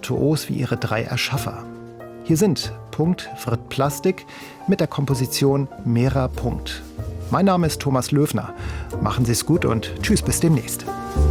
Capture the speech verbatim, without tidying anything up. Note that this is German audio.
virtuos wie ihre drei Erschaffer. Hier sind Punkt wird Plastik mit der Komposition Mera Punkt. Mein Name ist Thomas Löwner. Machen Sie es gut und tschüss bis demnächst.